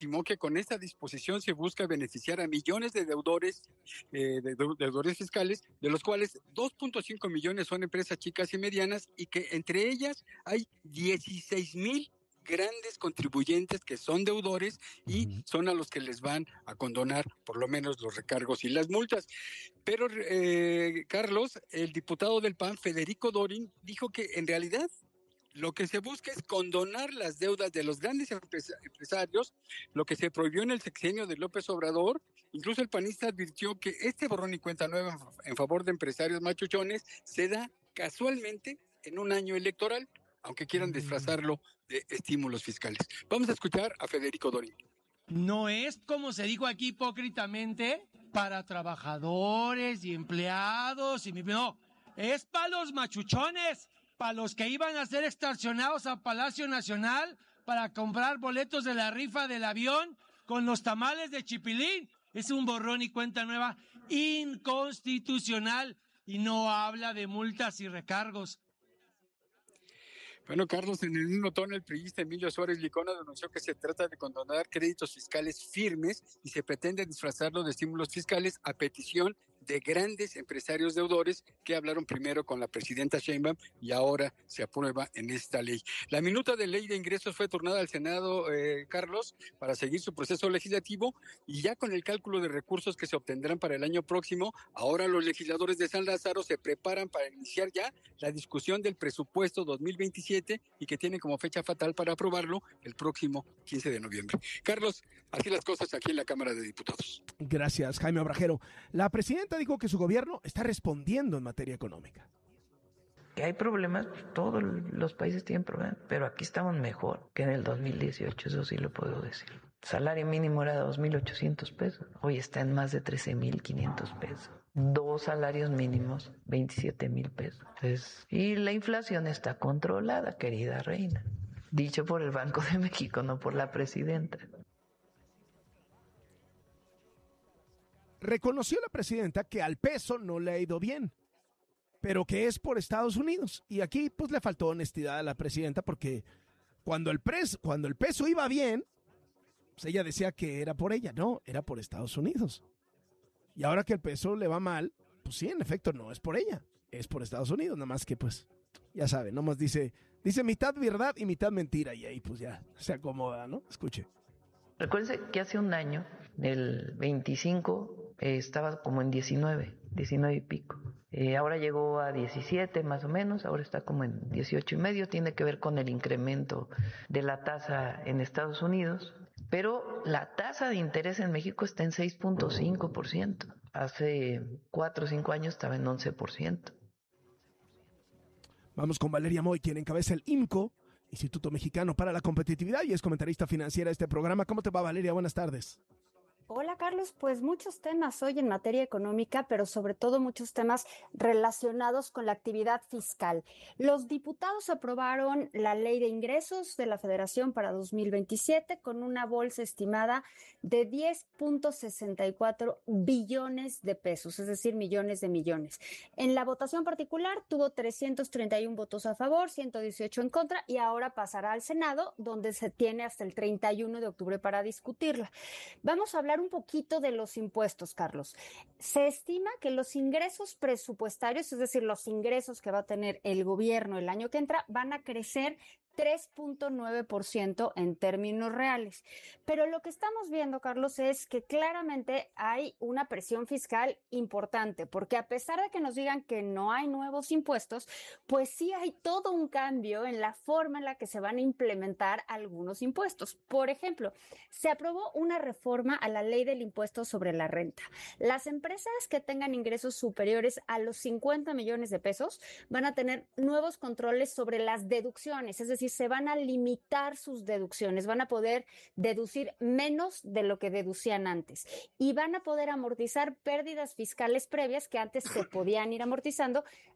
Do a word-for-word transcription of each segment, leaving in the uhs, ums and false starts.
estimó que con esta disposición se busca beneficiar a millones de deudores, eh, de deudores fiscales, de los cuales dos punto cinco millones son empresas chicas y medianas, y que entre ellas hay dieciséis mil grandes contribuyentes que son deudores y uh-huh. son a los que les van a condonar por lo menos los recargos y las multas. Pero, eh, Carlos, el diputado del P A N, Federico Dorin, dijo que en realidad lo que se busca es condonar las deudas de los grandes empresarios, lo que se prohibió en el sexenio de López Obrador. Incluso el panista advirtió que este borrón y cuenta nueva en favor de empresarios machuchones se da casualmente en un año electoral, aunque quieran disfrazarlo de estímulos fiscales. Vamos a escuchar a Federico Dorin. No es, como se dijo aquí hipócritamente, para trabajadores y empleados, y no, es para los machuchones, para los que iban a ser extorsionados a Palacio Nacional para comprar boletos de la rifa del avión con los tamales de chipilín. Es un borrón y cuenta nueva inconstitucional y no habla de multas y recargos. Bueno, Carlos, en el mismo tono, el priista Emilio Suárez Licona denunció que se trata de condonar créditos fiscales firmes y se pretende disfrazarlo de estímulos fiscales a petición de grandes empresarios deudores que hablaron primero con la presidenta Sheinbaum y ahora se aprueba en esta ley. La minuta de ley de ingresos fue turnada al Senado, eh, Carlos, para seguir su proceso legislativo, y ya con el cálculo de recursos que se obtendrán para el año próximo, ahora los legisladores de San Lázaro se preparan para iniciar ya la discusión del presupuesto dos mil veintisiete y que tiene como fecha fatal para aprobarlo el próximo quince de noviembre. Carlos, así las cosas aquí en la Cámara de Diputados. Gracias, Jaime Obrajero. La presidenta dijo que su gobierno está respondiendo en materia económica. Que hay problemas, todos los países tienen problemas, pero aquí estamos mejor que en el dos mil dieciocho, eso sí lo puedo decir. El salario mínimo era dos mil ochocientos pesos, hoy está en más de trece mil quinientos pesos. Dos salarios mínimos, veintisiete mil pesos. Entonces, y la inflación está controlada, querida reina. Dicho por el Banco de México, no por la presidenta. Reconoció la presidenta que al peso no le ha ido bien, pero que es por Estados Unidos. Y aquí pues le faltó honestidad a la presidenta, porque cuando el, pres, cuando el peso iba bien, pues ella decía que era por ella. No, era por Estados Unidos. Y ahora que el peso le va mal, pues sí, en efecto, no es por ella, es por Estados Unidos. Nada más que pues, ya sabe, nomás dice, dice mitad verdad y mitad mentira, y ahí pues ya se acomoda, ¿no? Escuche. Recuérdense que hace un año, el veinticinco, eh, estaba como en diecinueve, diecinueve y pico. Eh, ahora llegó a diecisiete más o menos, ahora está como en dieciocho y medio, tiene que ver con el incremento de la tasa en Estados Unidos, pero la tasa de interés en México está en seis punto cinco por ciento. Hace cuatro o cinco años estaba en once por ciento. Vamos con Valeria Moy, quien encabeza el I M C O, Instituto Mexicano para la Competitividad, y es comentarista financiera de este programa. ¿Cómo te va, Valeria? Buenas tardes. Hola, Carlos. Pues muchos temas hoy en materia económica, pero sobre todo muchos temas relacionados con la actividad fiscal. Los diputados aprobaron la Ley de Ingresos de la Federación para dos mil veintisiete con una bolsa estimada de diez punto sesenta y cuatro billones de pesos, es decir, millones de millones. En la votación particular tuvo trescientos treinta y uno votos a favor, ciento dieciocho en contra, y ahora pasará al Senado, donde se tiene hasta el treinta y uno de octubre para discutirla. Vamos a hablar un poquito de los impuestos, Carlos. Se estima que los ingresos presupuestarios, es decir, los ingresos que va a tener el gobierno el año que entra, van a crecer tres punto nueve por ciento en términos reales. Pero lo que estamos viendo, Carlos, es que claramente hay una presión fiscal importante, porque a pesar de que nos digan que no hay nuevos impuestos, pues sí hay todo un cambio en la forma en la que se van a implementar algunos impuestos. Por ejemplo, se aprobó una reforma a la ley del impuesto sobre la renta. Las empresas que tengan ingresos superiores a los cincuenta millones de pesos van a tener nuevos controles sobre las deducciones, es decir, se van a limitar sus deducciones, van a poder deducir menos de lo que deducían antes y van a poder amortizar pérdidas fiscales previas que antes se podían ir amortizando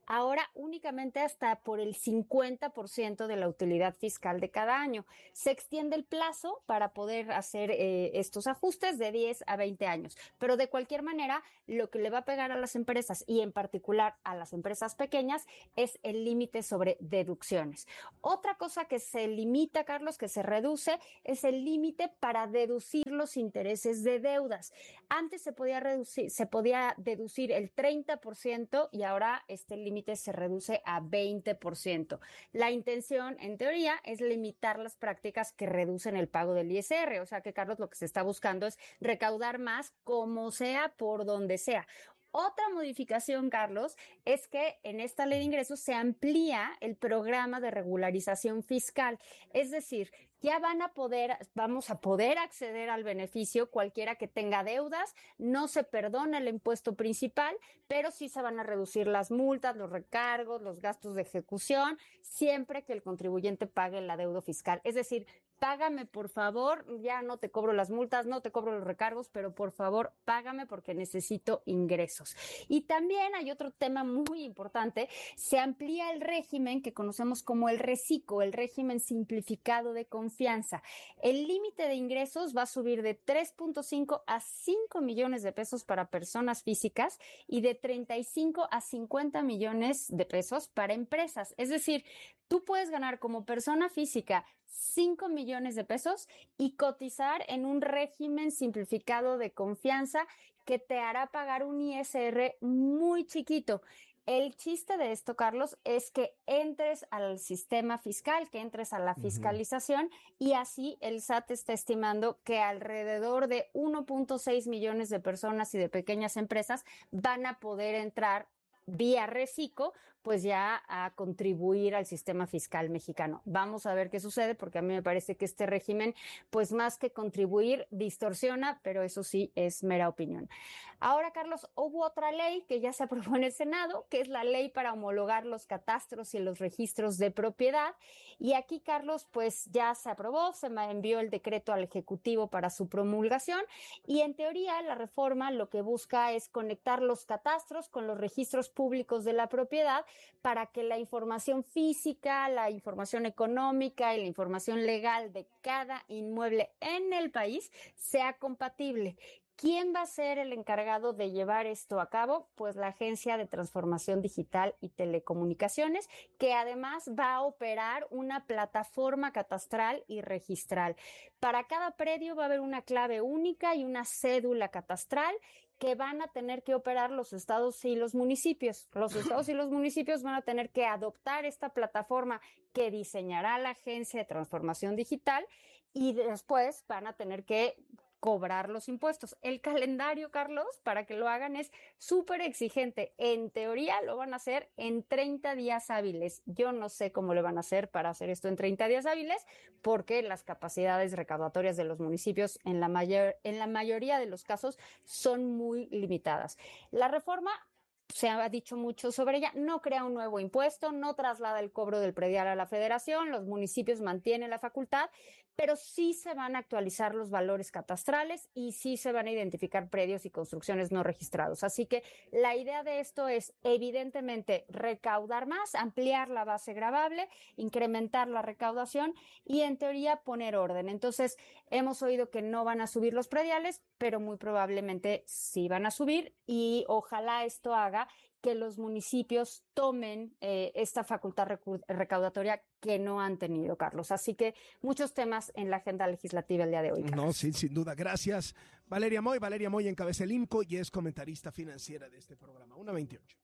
ahora únicamente hasta por el cincuenta por ciento de la utilidad fiscal de cada año. Se extiende el plazo para poder hacer eh, estos ajustes de diez a veinte años, pero de cualquier manera, lo que le va a pegar a las empresas y en particular a las empresas pequeñas es el límite sobre deducciones. Otra cosa que se limita, Carlos, que se reduce, es el límite para deducir los intereses de deudas. Antes se podía reducir, se podía deducir el treinta por ciento y ahora este límite se reduce a veinte por ciento. La intención, en teoría, es limitar las prácticas que reducen el pago del I S R. O sea que, Carlos, lo que se está buscando es recaudar más como sea, por donde sea. Otra modificación, Carlos, es que en esta ley de ingresos se amplía el programa de regularización fiscal. Es decir, ya van a poder, vamos a poder acceder al beneficio cualquiera que tenga deudas. No se perdona el impuesto principal, pero sí se van a reducir las multas, los recargos, los gastos de ejecución, siempre que el contribuyente pague el adeudo fiscal. Es decir, págame, por favor, ya no te cobro las multas, no te cobro los recargos, pero por favor, págame porque necesito ingresos. Y también hay otro tema muy importante, se amplía el régimen que conocemos como el RECICO, el régimen simplificado de confianza. El límite de ingresos va a subir de tres punto cinco a cinco millones de pesos para personas físicas y de treinta y cinco a cincuenta millones de pesos para empresas. Es decir, tú puedes ganar como persona física cinco millones de pesos y cotizar en un régimen simplificado de confianza que te hará pagar un I S R muy chiquito. El chiste de esto, Carlos, es que entres al sistema fiscal, que entres a la fiscalización, uh-huh. y así el S A T está estimando que alrededor de uno punto seis millones de personas y de pequeñas empresas van a poder entrar vía RECICO, pues ya a contribuir al sistema fiscal mexicano. Vamos a ver qué sucede, porque a mí me parece que este régimen, pues más que contribuir, distorsiona, pero eso sí es mera opinión. Ahora, Carlos, hubo otra ley que ya se aprobó en el Senado, que es la ley para homologar los catastros y los registros de propiedad. Y aquí, Carlos, pues ya se aprobó, se me envió el decreto al Ejecutivo para su promulgación y en teoría la reforma lo que busca es conectar los catastros con los registros públicos de la propiedad para que la información física, la información económica y la información legal de cada inmueble en el país sea compatible. ¿Quién va a ser el encargado de llevar esto a cabo? Pues la Agencia de Transformación Digital y Telecomunicaciones, que además va a operar una plataforma catastral y registral. Para cada predio va a haber una clave única y una cédula catastral que van a tener que operar los estados y los municipios. Los estados y los municipios van a tener que adoptar esta plataforma que diseñará la Agencia de Transformación Digital y después van a tener que cobrar los impuestos. El calendario, Carlos, para que lo hagan es súper exigente. En teoría lo van a hacer en treinta días hábiles. Yo no sé cómo le van a hacer para hacer esto en treinta días hábiles, porque las capacidades recaudatorias de los municipios en la mayor, en la mayoría de los casos son muy limitadas. La reforma, se ha dicho mucho sobre ella, no crea un nuevo impuesto, no traslada el cobro del predial a la federación, los municipios mantienen la facultad, pero sí se van a actualizar los valores catastrales y sí se van a identificar predios y construcciones no registrados. Así que la idea de esto es, evidentemente, recaudar más, ampliar la base gravable, incrementar la recaudación y, en teoría, poner orden. Entonces, hemos oído que no van a subir los prediales, pero muy probablemente sí van a subir y ojalá esto haga que los municipios tomen eh, esta facultad recu- recaudatoria que no han tenido, Carlos. Así que muchos temas en la agenda legislativa el día de hoy, Carlos. No, sí, sin duda. Gracias, Valeria Moy. Valeria Moy encabeza el I M C O y es comentarista financiera de este programa. una veintiocho.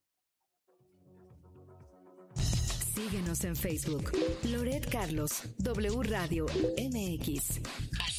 Síguenos en Facebook. Loret Carlos, W Radio M X.